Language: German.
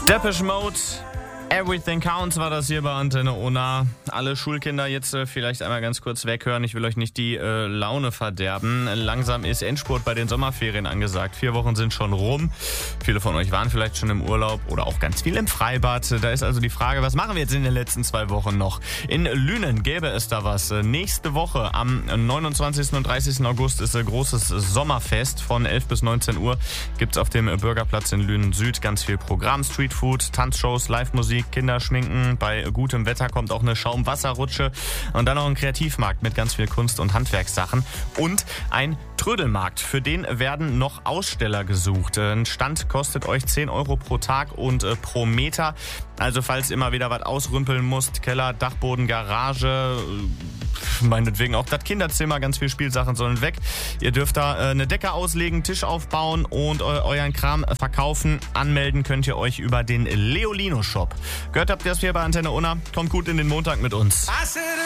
Depeche Mode, Everything Counts war das hier bei Antenne Unna. Alle Schulkinder jetzt vielleicht einmal ganz kurz weghören. Ich will euch nicht die Laune verderben. Langsam ist Endspurt bei den Sommerferien angesagt. 4 Wochen sind schon rum. Viele von euch waren vielleicht schon im Urlaub oder auch ganz viel im Freibad. Da ist also die Frage, was machen wir jetzt in den letzten 2 Wochen noch? In Lünen gäbe es da was. Nächste Woche am 29. und 30. August ist ein großes Sommerfest. Von 11 bis 19 Uhr gibt es auf dem Bürgerplatz in Lünen Süd ganz viel Programm. Streetfood, Tanzshows, Live-Musik, Kinderschminken. Bei gutem Wetter kommt auch eine Schaumwasserrutsche und dann noch ein Kreativmarkt mit ganz viel Kunst- und Handwerkssachen und ein Trödelmarkt. Für den werden noch Aussteller gesucht. Ein Stand kostet euch 10 Euro pro Tag und pro Meter. Also falls ihr immer wieder was ausrümpeln müsst, Keller, Dachboden, Garage, meinetwegen auch das Kinderzimmer, ganz viel Spielsachen sollen weg. Ihr dürft da eine Decke auslegen, Tisch aufbauen und euren Kram verkaufen. Anmelden könnt ihr euch über den Leolino Shop. Gehört habt ihr das hier bei Antenne Unna? Kommt gut in den Montag mit uns.